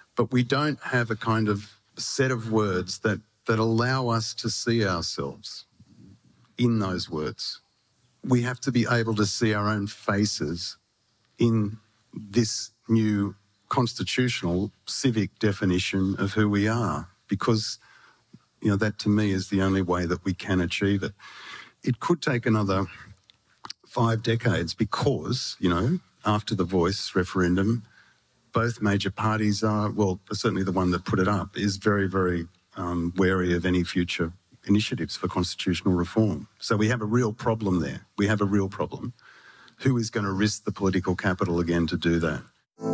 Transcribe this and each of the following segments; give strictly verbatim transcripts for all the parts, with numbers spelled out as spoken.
but we don't have a kind of set of words that, that allow us to see ourselves in those words. We have to be able to see our own faces in this new constitutional civic definition of who we are, because, you know, that to me is the only way that we can achieve it. It could take another five decades because, you know, after the Voice referendum, both major parties are, well, certainly the one that put it up, is very, very um, wary of any future initiatives for constitutional reform. So we have a real problem there. We have a real problem. Who is going to risk the political capital again to do that?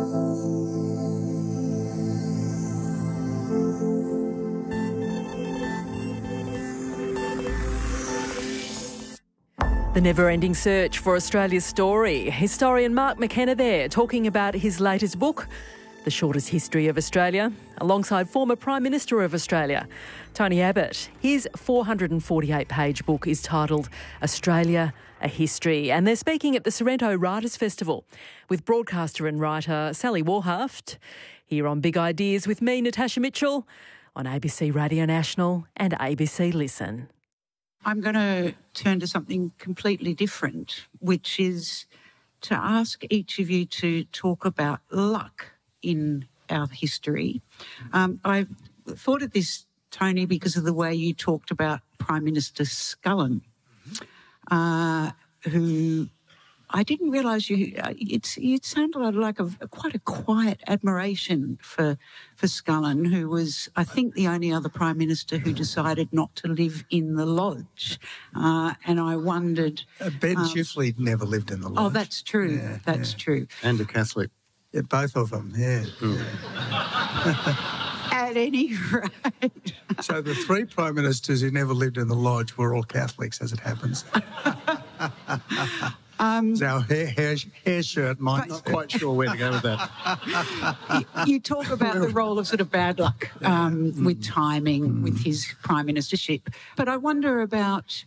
The never-ending search for Australia's story. Historian Mark McKenna there talking about his latest book, The Shortest History of Australia, alongside former Prime Minister of Australia, Tony Abbott. His four hundred forty-eight page book is titled Australia, A History, and they're speaking at the Sorrento Writers' Festival with broadcaster and writer Sally Warhaft, here on Big Ideas with me, Natasha Mitchell, on A B C Radio National and A B C Listen. I'm going to turn to something completely different, which is to ask each of you to talk about luck in our history. Um, I thought of this, Tony, because of the way you talked about Prime Minister Scullin, uh, who I didn't realise you. Uh, it's it sounded like a, a quite a quiet admiration for for Scullin, who was, I think, the only other Prime Minister who decided not to live in the Lodge. Uh, and I wondered. Uh, Ben um, Chifley never lived in the Lodge. Oh, that's true. Yeah, that's yeah. true. And a Catholic. Yeah, both of them. Yeah. Mm. At any rate. So the three Prime Ministers who never lived in the Lodge were all Catholics, as it happens. Um, so our hair, hair, hair shirt might not quite sure where to go with that. you, you talk about the role of sort of bad luck um, mm. with timing, mm. with his prime ministership. But I wonder about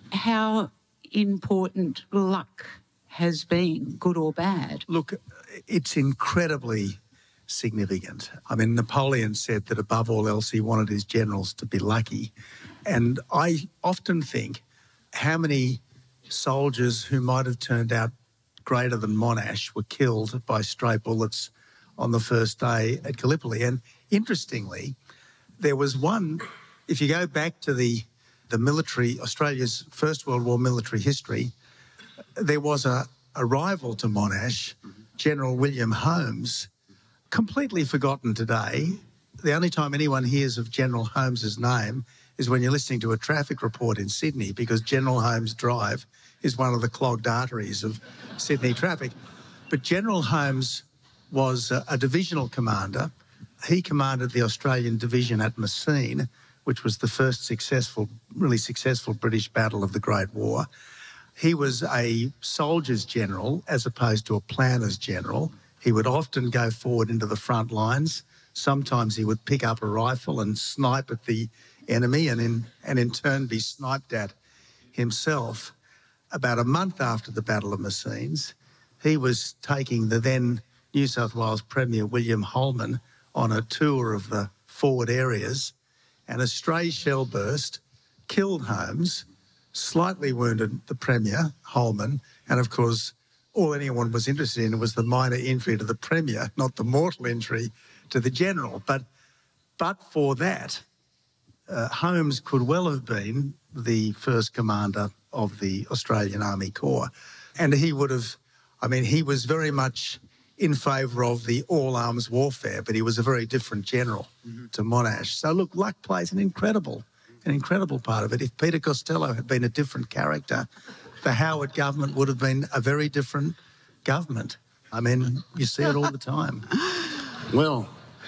how important luck has been, good or bad. Look, it's incredibly significant. I mean, Napoleon said that above all else he wanted his generals to be lucky. And I often think how many soldiers who might have turned out greater than Monash were killed by stray bullets on the first day at Gallipoli. And interestingly, there was one, if you go back to the, the military, Australia's First World War military history, there was a, a rival to Monash, General William Holmes, completely forgotten today. The only time anyone hears of General Holmes's name is when you're listening to a traffic report in Sydney, because General Holmes Drive is one of the clogged arteries of Sydney traffic. But General Holmes was a, a divisional commander. He commanded the Australian division at Messines, which was the first successful, really successful British battle of the Great War. He was a soldier's general as opposed to a planner's general. He would often go forward into the front lines. Sometimes he would pick up a rifle and snipe at the enemy and in, and in turn be sniped at himself. About a month after the Battle of Messines, he was taking the then New South Wales Premier William Holman on a tour of the forward areas, and a stray shell burst killed Holmes, slightly wounded the Premier, Holman, and of course all anyone was interested in was the minor injury to the Premier, not the mortal injury to the General. But, but for that, uh, Holmes could well have been the first commander of the Australian Army Corps. And he would have, I mean, he was very much in favour of the all-arms warfare, but he was a very different general mm-hmm. to Monash. So, look, luck plays an incredible, an incredible part of it. If Peter Costello had been a different character, the Howard government would have been a very different government. I mean, you see it all the time. Well,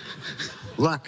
luck.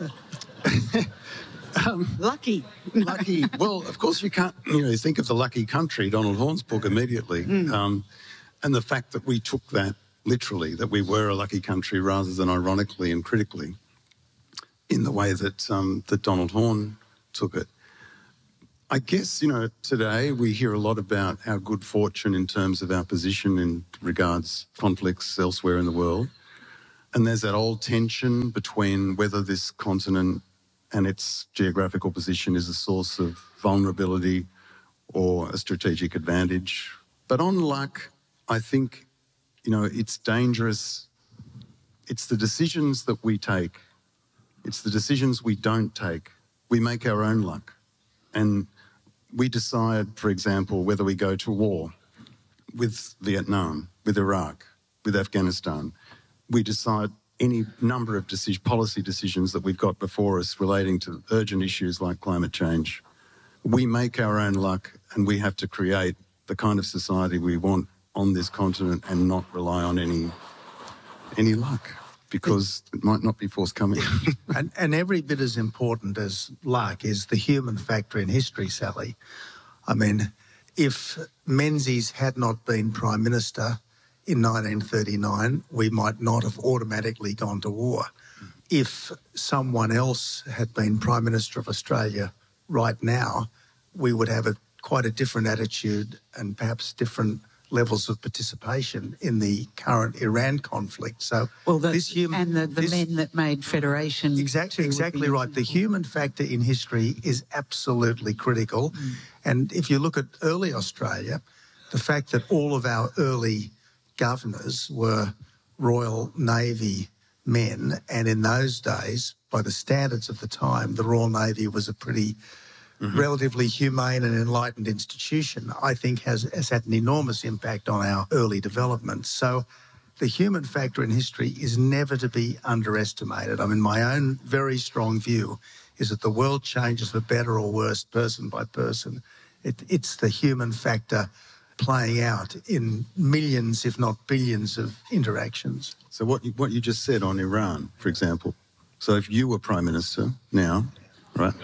Um, lucky. Lucky. Well, of course, you can't, you know, you think of The Lucky Country, Donald Horne's book, immediately. Mm. Um, and the fact that we took that literally, that we were a lucky country rather than ironically and critically in the way that, um, that Donald Horne took it. I guess, you know, today we hear a lot about our good fortune in terms of our position in regards conflicts elsewhere in the world. And there's that old tension between whether this continent and its geographical position is a source of vulnerability or a strategic advantage. But on luck, I think, you know, it's dangerous. It's the decisions that we take. It's the decisions we don't take. We make our own luck. And we decide, for example, whether we go to war with Vietnam, with Iraq, with Afghanistan. We decide any number of decision, policy decisions that we've got before us relating to urgent issues like climate change. We make our own luck, and we have to create the kind of society we want on this continent and not rely on any any luck, because it might not be forthcoming. and, and every bit as important as luck is the human factor in history, Sally. I mean, if Menzies had not been Prime Minister in nineteen thirty-nine, we might not have automatically gone to war. If someone else had been Prime Minister of Australia right now, we would have a, quite a different attitude and perhaps different levels of participation in the current Iran conflict. So, well, the, this human, and the, the this, men that made Federation. Exactly, exactly right. The human factor in history is absolutely critical. Mm. And if you look at early Australia, the fact that all of our early governors were Royal Navy men, and in those days, by the standards of the time, the Royal Navy was a pretty mm-hmm. relatively humane and enlightened institution, I think has, has had an enormous impact on our early development. So the human factor in history is never to be underestimated. I mean, my own very strong view is that the world changes for better or worse person by person. It, it's the human factor playing out in millions, if not billions, of interactions. So what you, what you just said on Iran, for example, so if you were Prime Minister now, right,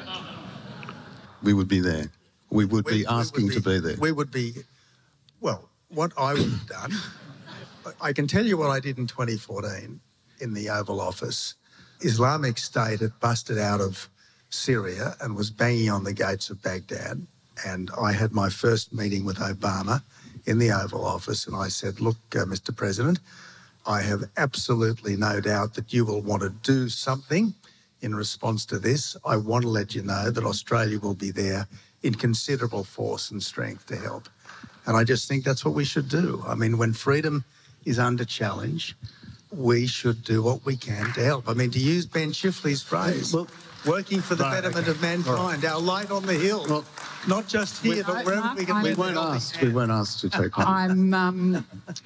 we would be there. We would we, be asking would be, to be there. We would be, well, what I would have done, I can tell you what I did in twenty fourteen in the Oval Office. Islamic State had busted out of Syria and was banging on the gates of Baghdad. And I had my first meeting with Obama in the Oval Office, and I said, look, uh, Mister President, I have absolutely no doubt that you will want to do something in response to this. I want to let you know that Australia will be there in considerable force and strength to help. And I just think that's what we should do. I mean, when freedom is under challenge, we should do what we can to help. I mean, to use Ben Chifley's phrase, well, working for the right, betterment okay. of mankind, right. our light on the hill, well, not just here, but wherever I, we can. We weren't asked. We weren't asked to take part. I'm. Um,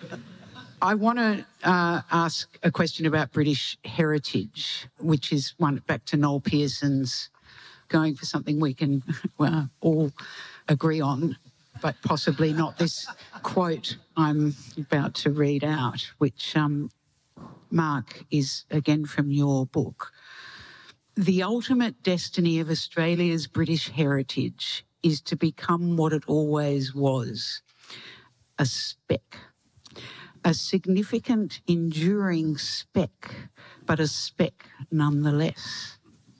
I want to uh, ask a question about British heritage, which is one back to Noel Pearson's going for something we can well, all agree on, but possibly not this quote I'm about to read out, which, um, Mark, is again from your book. The ultimate destiny of Australia's British heritage is to become what it always was, a speck. A significant, enduring speck, but a speck nonetheless.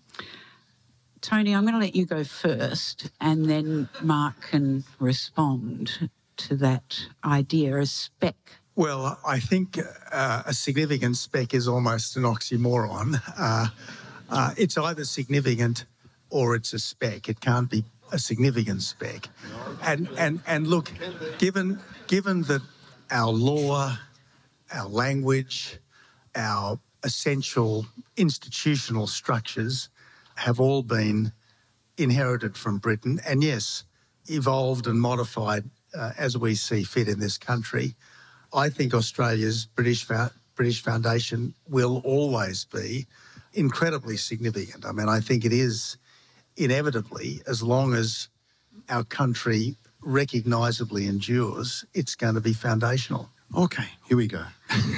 Tony, I'm going to let you go first, and then Mark can respond to that idea, a speck. Well, I think uh, a significant speck is almost an oxymoron. Uh, uh, it's either significant or it's a speck. It can't be a significant speck. And and and look, given given that our law, our language, our essential institutional structures have all been inherited from Britain and, yes, evolved and modified uh, as we see fit in this country. I think Australia's British, British Foundation will always be incredibly significant. I mean, I think it is inevitably, as long as our country recognisably endures, it's going to be foundational. Okay, here we go.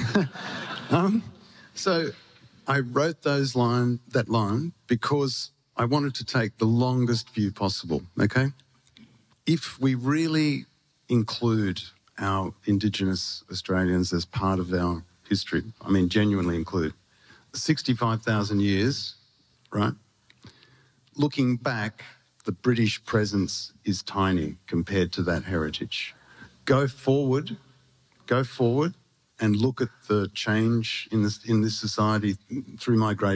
um, so I wrote those line, that line because I wanted to take the longest view possible, okay? If we really include our Indigenous Australians as part of our history, I mean genuinely include, sixty-five thousand years, right? Looking back, the British presence is tiny compared to that heritage. Go forward, go forward, and look at the change in this in this society through migration.